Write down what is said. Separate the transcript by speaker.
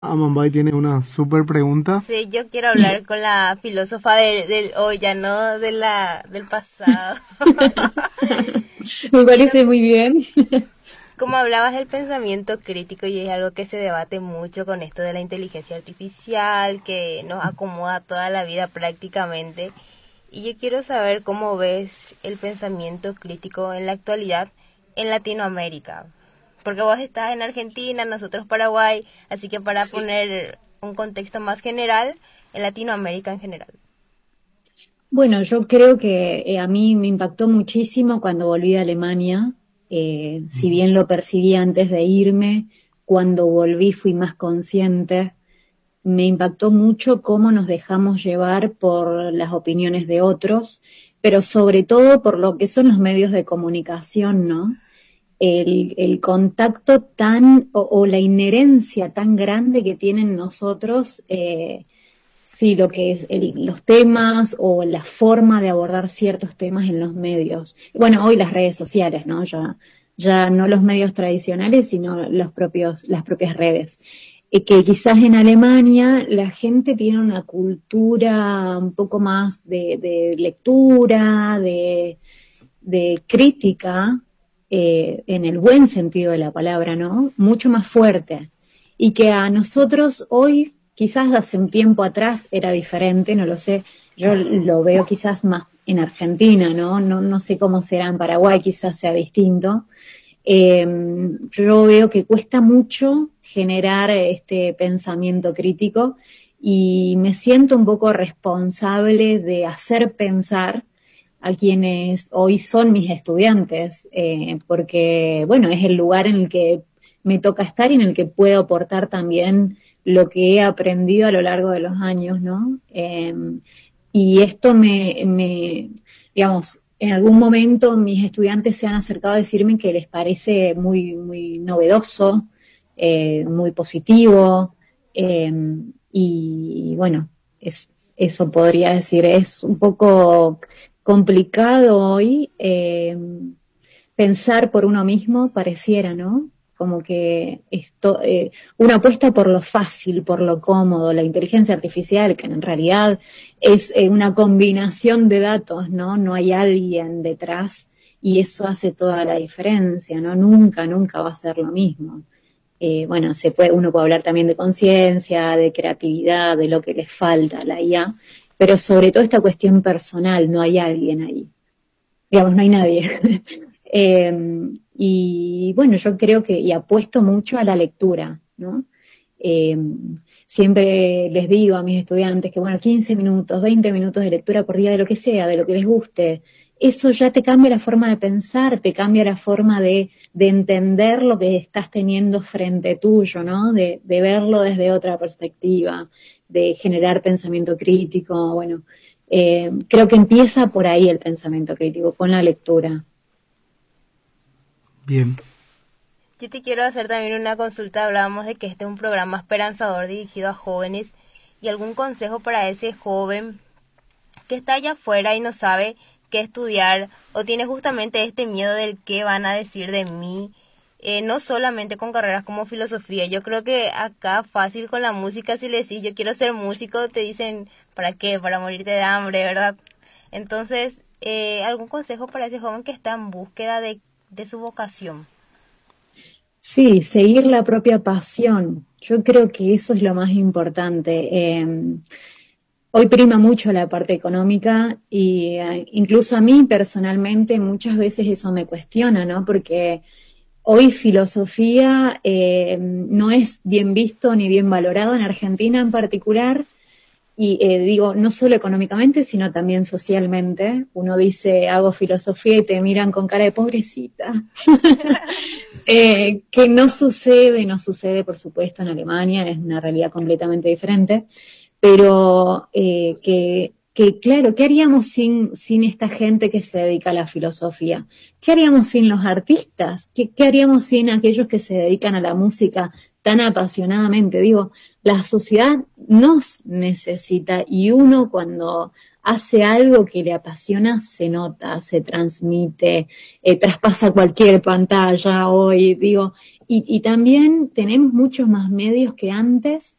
Speaker 1: Amambay tiene una súper pregunta.
Speaker 2: Sí, yo quiero hablar con la filósofa del hoy, ya no del pasado.
Speaker 3: Me
Speaker 2: Quiero,
Speaker 3: parece muy bien.
Speaker 2: como hablabas del pensamiento crítico y es algo que se debate mucho con esto de la inteligencia artificial, que nos acomoda toda la vida prácticamente. Y yo quiero saber cómo ves el pensamiento crítico en la actualidad en Latinoamérica. Porque vos estás en Argentina, nosotros Paraguay, así que para
Speaker 3: Sí.
Speaker 2: poner un contexto más general, en Latinoamérica en general.
Speaker 3: Bueno, yo creo que a mí me impactó muchísimo cuando volví de Alemania. Si
Speaker 1: Ujú.
Speaker 3: bien lo percibí antes de irme, cuando volví fui más consciente. Me impactó mucho cómo nos dejamos llevar por las opiniones de otros, pero sobre todo por lo que son los medios de comunicación, ¿no? El contacto o la inherencia tan grande que tienen nosotros, sí, lo que es los temas o la forma de abordar ciertos temas en los medios. Bueno, hoy las redes sociales, ¿no? Ya no los medios tradicionales, sino las propias redes. Que quizás en Alemania la gente tiene una cultura un poco más de lectura, de crítica, en el buen sentido de la palabra, ¿no? Mucho más fuerte. Y que a nosotros hoy, quizás hace un tiempo atrás era diferente, no lo sé, yo lo veo quizás más en Argentina, ¿no? No sé cómo será en Paraguay, quizás sea distinto. Eh, yo veo que cuesta mucho generar este pensamiento crítico y me siento un poco responsable de hacer pensar a quienes hoy son mis estudiantes, porque, bueno, es el lugar en el que me toca estar y en el que puedo aportar también lo que he aprendido a lo largo de los años, ¿no? Y esto digamos, en algún momento mis estudiantes se han acercado a decirme que les parece muy, muy novedoso, muy positivo, eh, y bueno, eso podría decir, es un poco complicado hoy pensar por uno mismo, pareciera, ¿no? Como que una apuesta por lo fácil, por lo cómodo, la inteligencia artificial, que en realidad es una combinación de datos, ¿no? No hay alguien detrás y eso hace toda la diferencia, ¿no? Nunca, nunca va a ser lo mismo. Bueno, uno puede hablar también de conciencia, de creatividad, de lo que les falta a la IA, pero sobre todo esta cuestión personal, no hay alguien ahí, digamos, no hay nadie. Y bueno, yo creo y apuesto mucho a la lectura, ¿no? Eh, Siempre les digo a mis estudiantes que, bueno, 15 minutos, 20 minutos de lectura por día de lo que sea, de lo que les guste, eso ya te cambia la forma de pensar, te cambia la forma de entender lo que estás teniendo frente tuyo, ¿no? De verlo desde otra perspectiva, de generar pensamiento crítico, bueno, creo que empieza por ahí el pensamiento crítico, con la lectura.
Speaker 1: Bien.
Speaker 2: Yo te quiero hacer también una consulta. Hablábamos de que este es un programa esperanzador dirigido a jóvenes y algún consejo para ese joven que está allá afuera y no sabe qué estudiar o tiene justamente este miedo del qué van a decir de mí, no solamente con carreras como filosofía. Yo creo que acá fácil con la música, si le decís yo quiero ser músico, te dicen ¿para qué? Para morirte de hambre, ¿verdad? Entonces, algún consejo para ese joven que está en búsqueda de su vocación.
Speaker 3: Sí, seguir la propia pasión. Yo creo que eso es lo más importante. Hoy prima mucho la parte económica y incluso a mí personalmente muchas veces eso me cuestiona, ¿no? Porque hoy filosofía no es bien visto ni bien valorado en Argentina en particular. Y digo, no solo económicamente, sino también socialmente. Uno dice, hago filosofía y te miran con cara de pobrecita. Que no sucede, por supuesto, en Alemania, es una realidad completamente diferente, pero claro, ¿qué haríamos sin esta gente que se dedica a la filosofía? ¿Qué haríamos sin los artistas? ¿Qué haríamos sin aquellos que se dedican a la música tan apasionadamente? Digo, la sociedad nos necesita y uno cuando hace algo que le apasiona se nota, se transmite, traspasa cualquier pantalla hoy, digo, Y también tenemos muchos más medios que antes